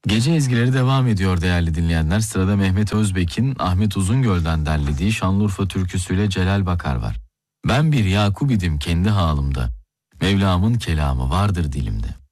Gece ezgileri devam ediyor değerli dinleyenler. Sırada Mehmet Özbek'in Ahmet Uzungöl'den derlediği Şanlıurfa türküsüyle Celal Bakar var. Ben bir Yakub idim kendi halımda. Mevlamın kelamı vardır dilimde.